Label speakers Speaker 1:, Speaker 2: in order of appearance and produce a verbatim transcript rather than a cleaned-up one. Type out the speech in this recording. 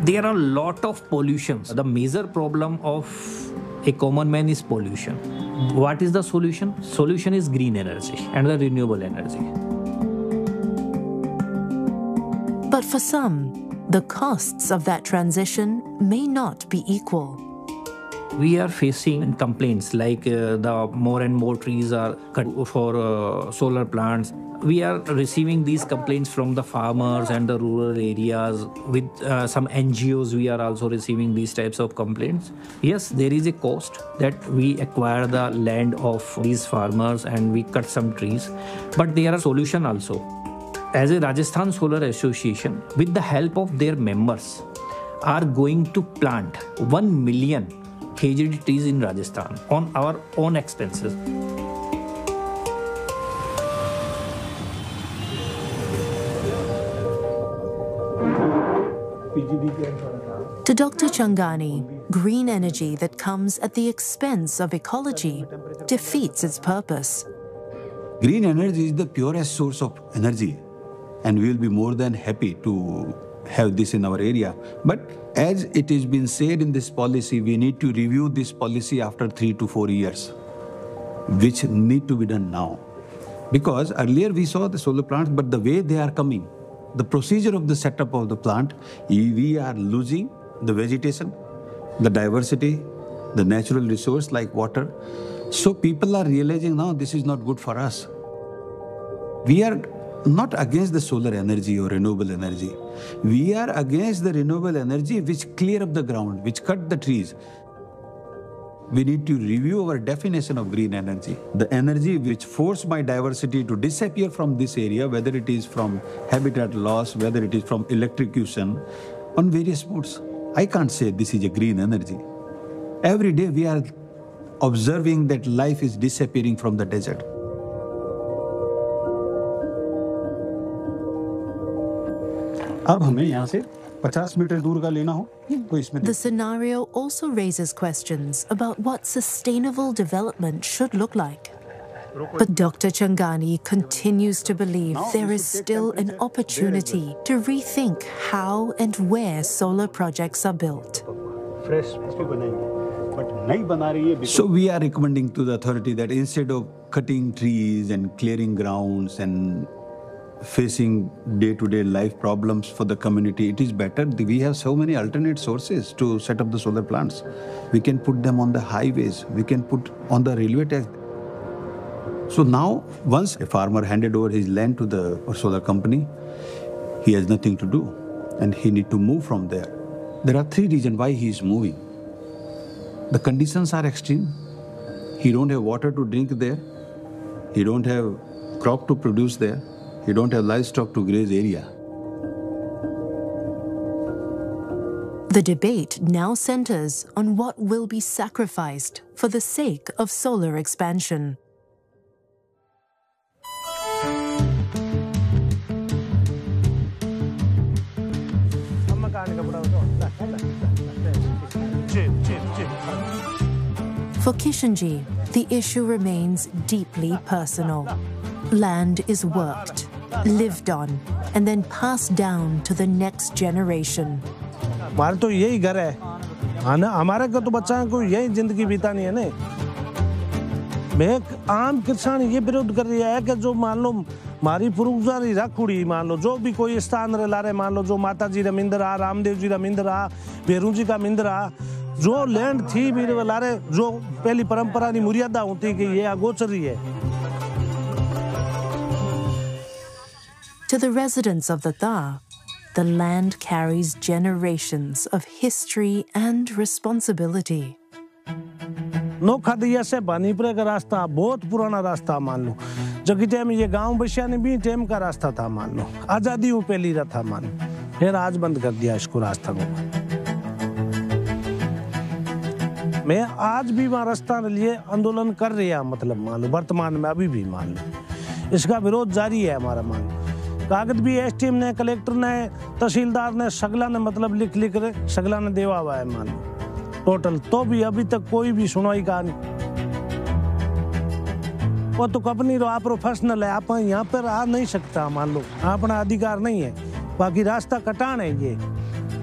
Speaker 1: There are a lot of pollutions. The major problem of a common man is pollution. What is the solution? Solution is green energy and the renewable energy.
Speaker 2: But for some, the costs of that transition may not be equal.
Speaker 1: We are facing complaints like uh, the more and more trees are cut for uh, solar plants. We are receiving these complaints from the farmers and the rural areas. With uh, some N G Os, we are also receiving these types of complaints. Yes, there is a cost that we acquire the land of these farmers and we cut some trees. But there are solutions also. As a Rajasthan Solar Association, with the help of their members, are going to plant one million K G D trees in Rajasthan on our own expenses.
Speaker 2: To Doctor Changani, green energy that comes at the expense of ecology defeats its purpose.
Speaker 3: Green energy is the purest source of energy, and we will be more than happy to have this in our area. But as it has been said in this policy, we need to review this policy after three to four years, which need to be done now. Because earlier we saw the solar plants, but the way they are coming, the procedure of the setup of the plant, we are losing the vegetation, the diversity, the natural resource like water. So people are realizing now this is not good for us. We are not against the solar energy or renewable energy. We are against the renewable energy which clear up the ground, which cut the trees. We need to review our definition of green energy. The energy which force biodiversity to disappear from this area, whether it is from habitat loss, whether it is from electrocution, on various modes. I can't say this is a green energy. Every day we are observing that life is disappearing from the desert.
Speaker 4: अब हमें यहाँ से fifty metre दूर का लेना हो तो इसमें
Speaker 2: The scenario also raises questions about what sustainable development should look like. But Doctor Changani continues to believe there is still an opportunity to rethink how and where solar projects are built.
Speaker 3: So we are recommending to the authority that instead of cutting trees and clearing grounds and facing day-to-day life problems for the community, it is better. We have so many alternate sources to set up the solar plants. We can put them on the highways. We can put on the railway tracks. So now, once a farmer handed over his land to the solar company, he has nothing to do and he need to move from there. There are three reasons why he is moving. The conditions are extreme. He don't have water to drink there. He don't have crop to produce there. You don't have livestock to graze area.
Speaker 2: The debate now centers on what will be sacrificed for the sake of solar expansion. For Kishanji, the issue remains deeply personal. Land is worked, lived on, and then passed down to the next generation.
Speaker 5: हमारा तो यही घर है, हमारे को तो बच्चों को यही जिंदगी बितानी है ने। मैं एक आम किसान ये विरोध कर रहा है कि जो मान लो हमारी पुरुषारी रखुड़ी मान लो जो भी कोई स्थान रे लारे मान लो जो माता जी रा मंदिर आ, रामदेव जी रा मंदिर आ, भैरू जी का मंदिर आ, जो लैंड थी भी लारे जो पहली परंपरा की मर्यादा होती कि ये अगोचरी है।
Speaker 2: To the residents of the Dha, the land carries generations of history and responsibility.
Speaker 5: Nokha दिया से बानीपुरे का रास्ता बहुत पुराना रास्ता मान लो जो कि टाइम ये गांव बसिया ने भी टाइम का रास्ता था मान लो आजादी वो पहली रहा था मान फिर आज बंद कर दिया इसको रास्ता को मैं आज भी वहाँ रास्ता लिए आंदोलन कर रहा मतलब मान लो वर्तमान में अभी भी मान लो इसका विरोध जारी है हमारा मान कागज भी एसटीएम ने कलेक्टर ने तहसीलदार ने सगला ने मतलब लिख लिख रहे सगला ने देवा हुआ है मान लो टोटल तो भी अभी तक कोई भी सुनवाई का नहीं वो तो कंपनी रो आप प्रोफेशनल है आप यहाँ पर आ नहीं सकता मान लो अपना अधिकार नहीं है बाकी रास्ता कटान है ये